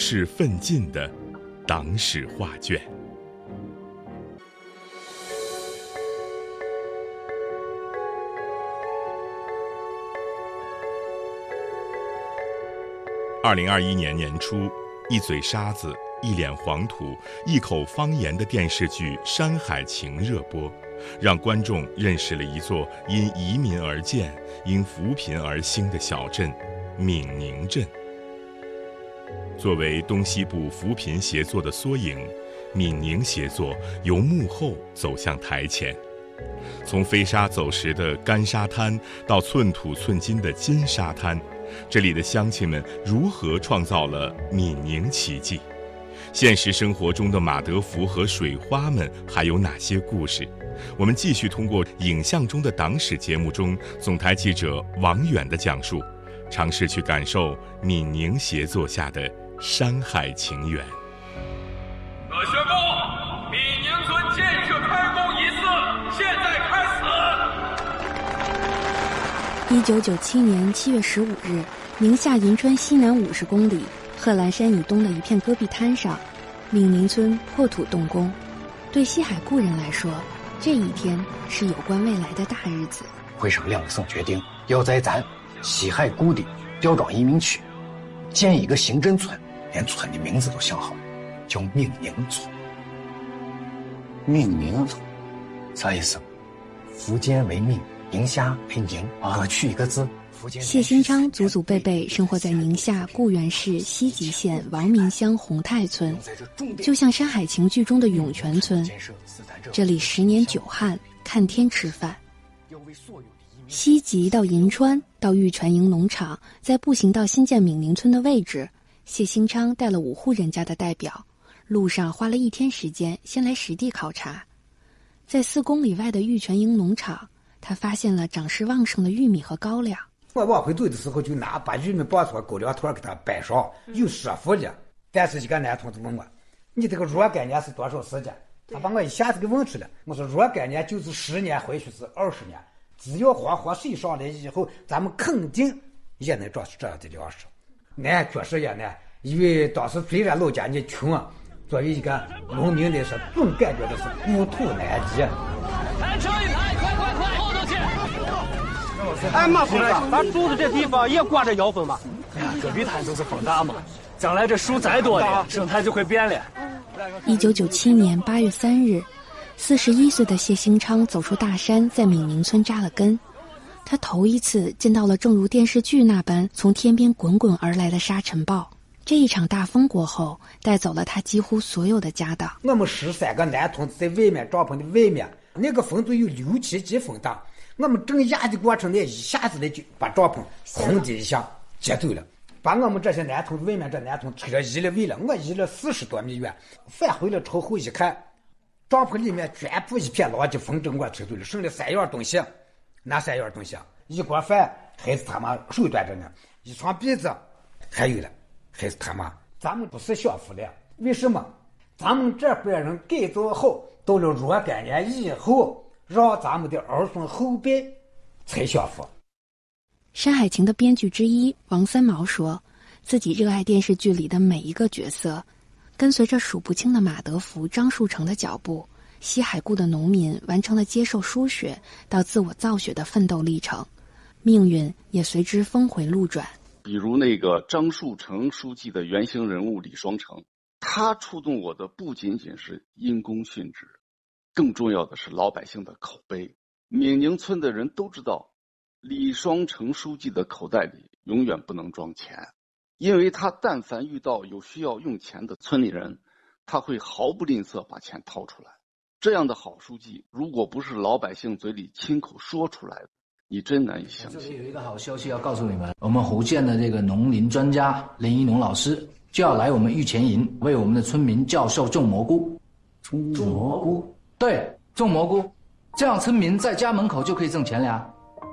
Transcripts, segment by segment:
世奋进的党史画卷。2021年年初，一嘴沙子、一脸黄土、一口方言的电视剧《山海情》热播，让观众认识了一座因移民而建、因扶贫而兴的小镇——闽宁镇。作为东西部扶贫协作的缩影，闽宁协作由幕后走向台前，从飞沙走石的干沙滩到寸土寸金的金沙滩，这里的乡亲们如何创造了闽宁奇迹？现实生活中的马德福和水花们还有哪些故事？我们继续通过影像中的党史节目中总台记者王远的讲述，尝试去感受闽宁协作下的山海情缘。 我宣布，闽宁村建设开工仪式现在开始。1997年7月15日，宁夏银川西南50公里贺兰山以东的一片戈壁滩上，闽宁村破土动工。对西海固人来说，这一天是有关未来的大日子。 会上梁胜决定要在咱西海固的刁庄移民区建一个新镇村，连村的名字都想好，叫闽宁村。闽宁村啥意思？福建为闽，宁夏为宁，各取一个字。 谢兴昌祖祖辈辈生活在宁夏固原市西吉县王民乡洪泰村，就像《山海情》剧中的涌泉村，这里10年9旱，看天吃饭。西吉到银川到玉泉营农场，在步行到新建闽宁村的位置，谢兴昌带了5户人家的代表，路上花了1天时间先来实地考察。在4公里外的玉泉营农场，他发现了长势旺盛的玉米和高粱。 我往回走的时候，就把玉米绑出狗粮团给它摆上，有说服力。但是一个男同志问我：“你这个若干年是多少时间？”他把我一下子给问出来。我说：“若干年就是10年，或许是20年。只要黄水上来以后，咱们肯定也能长出这样的粮食。”难，确实也难，因为当时虽然老家你穷啊，作为一个农民来说，总感觉的是故土难移。 来车一来，快，后头去！ 哎，马同志，咱住的这地方也挂着妖风吧？哎呀，戈壁滩就是风大嘛，将来这树再多的，生态就会变了。 1997年8月3日，41岁的谢兴昌走出大山，在闽宁村扎了根。他头一次见到了正如电视剧那般从天边滚滚而来的沙尘暴。这一场大风过后，带走了他几乎所有的家当。 我们13个男同志在外面帐篷的外面，那个风就有6、7级风大。我们正压的过程呢，一下子就把帐篷轰的一下接走了，把我们这些男同志外面这男同志移了位了。我移了40多米远，返回了朝后一看，帐篷里面全部一片垃圾，风筝给我吹走了，剩了3样东西。哪3样东西？一锅饭还是他妈手端着呢，一床被子还有了，还是他妈。咱们不是享福了，为什么？咱们这辈人改造好，到了若干年以后，让咱们的儿孙后辈才享福。《 山海情》的编剧之一王三毛说，自己热爱电视剧里的每一个角色，跟随着数不清的马德福、张树成的脚步，西海固的农民完成了接受输血到自我造血的奋斗历程，命运也随之峰回路转。 比如那个张树成书记的原型人物李双成，他触动我的不仅仅是因公殉职，更重要的是老百姓的口碑。闽宁村的人都知道，李双成书记的口袋里永远不能装钱，因为他但凡遇到有需要用钱的村里人，他会毫不吝啬把钱掏出来。这样的好书记，如果不是老百姓嘴里亲口说出来的，你真难以相信。 这里有一个好消息要告诉你们，我们福建的这个农林专家林一农老师就要来我们玉泉营，为我们的村民教授种蘑菇。种蘑菇？对，种蘑菇，这样村民在家门口就可以挣钱了呀。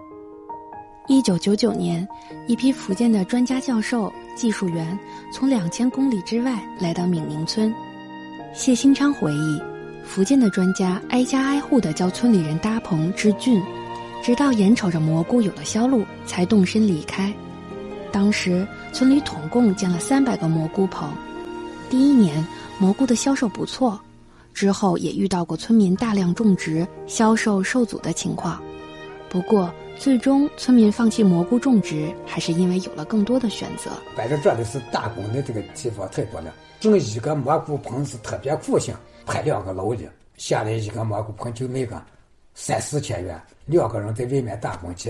1999年，一批福建的专家教授、技术员从2000公里之外来到闽宁村。谢兴昌回忆，福建的专家挨家挨户地教村里人搭棚治菌，直到眼瞅着蘑菇有了销路，才动身离开。当时村里统共建了300个蘑菇棚， 第1年蘑菇的销售不错，之后也遇到过村民大量种植、销售受阻的情况。不过最终村民放弃蘑菇种植，还是因为有了更多的选择。 摆在这里是打工的这个地方太多了，整一个蘑菇棚是特别苦性，派2个劳力下来，一个蘑菇棚就卖个3-4千元，2个人在外面打工去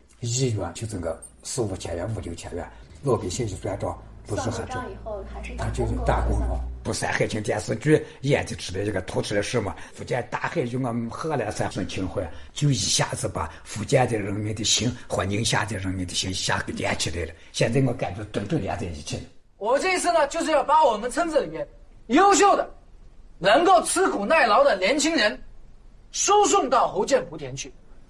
，1月就挣个4-5千元、5-6千元，老百姓就算账不是很重。他就是打工嘛。不山海情电视剧演的出来这个突出来什么？福建大海就我们荷兰3顺情怀，就一下子把福建的人民的心和宁夏的人民的心一下给连起来了。现在我感觉真正连在一起了。 我这次呢，就是要把我们村子里面优秀的、能够吃苦耐劳的年轻人输送到侯建莆田去。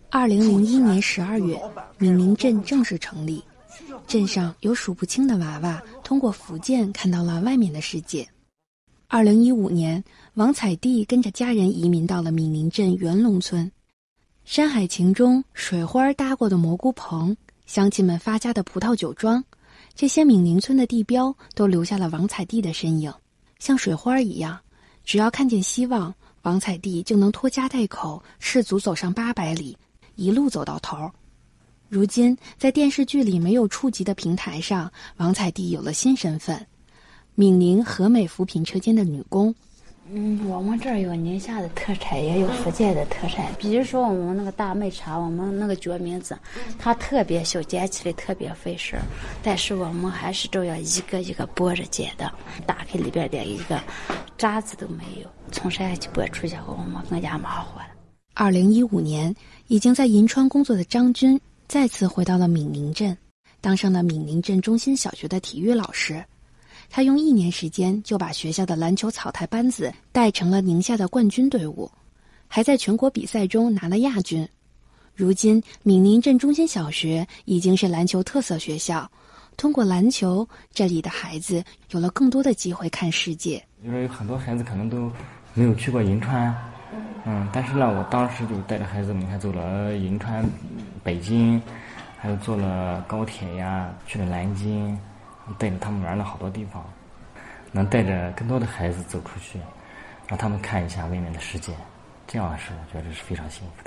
2001年12月，闽宁镇正式成立，镇上有数不清的娃娃通过福建看到了外面的世界。2015年，王彩娣跟着家人移民到了闽宁镇元龙村。山海情中水花搭过的蘑菇棚，乡亲们发家的葡萄酒庄，这些闽宁村的地标都留下了王彩娣的身影。像水花一样，只要看见希望，王彩娣就能拖家带口，赤足走上800里，一路走到头。如今在电视剧里没有触及的平台上，王彩娣有了新身份，闽宁和美扶贫车间的女工。 我们这儿有宁夏的特产，也有福建的特产。比如说我们那个大麦茶，我们那个决明子，它特别小，捡起来特别费事，但是我们还是照样一个一个剥着捡的，打开里边连一个渣子都没有。从山下去剥出去后，我们更加忙活了。 2015年，已经在银川工作的张军再次回到了闽宁镇，当上了闽宁镇中心小学的体育老师。他用1年时间就把学校的篮球草台班子带成了宁夏的冠军队伍，还在全国比赛中拿了亚军。如今闽宁镇中心小学已经是篮球特色学校，通过篮球，这里的孩子有了更多的机会看世界。 就是有很多孩子可能都没有去过银川，但是呢，我当时就带着孩子们，还走了银川、北京，还有坐了高铁呀，去了南京，带着他们玩了好多地方，能带着更多的孩子走出去，让他们看一下外面的世界，这样是我觉得是非常幸福的。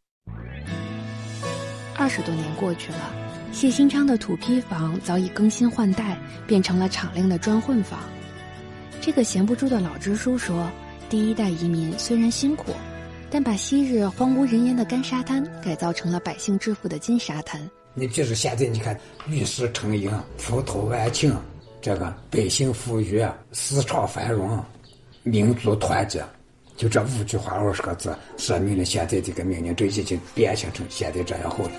20多年过去了，谢新昌的土坯房早已更新换代，变成了敞亮的砖混房。这个闲不住的老支书说，第1代移民虽然辛苦，但把昔日荒无人烟的干沙滩改造成了百姓致富的金沙滩。 你就是现在你看，玉石成营，葡萄万顷，这个百姓富裕，市场繁荣，民族团结，就这5句话20个字，说明了现在这个闽宁镇已经变形成现在这样后了。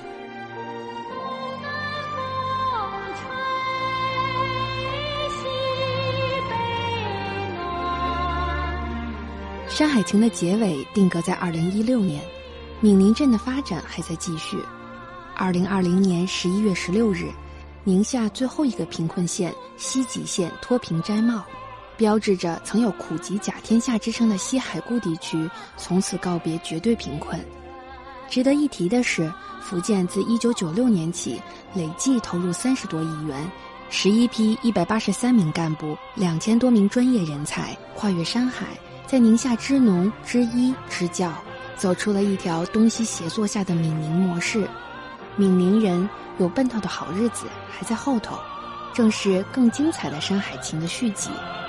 山海情的结尾定格在2016年，闽宁镇的发展还在继续。2020年11月16日，宁夏最后一个贫困县西吉县脱贫摘帽，标志着曾有苦极甲天下之称的西海固地区从此告别绝对贫困。值得一提的是，福建自1996年起累计投入30多亿元，11批183名干部，2000多名专业人才，跨越山海，在宁夏支农、支医、支教，走出了一条东西协作下的闽宁模式。闽宁人有奔头的好日子还在后头，正是更精彩的山海情的续集。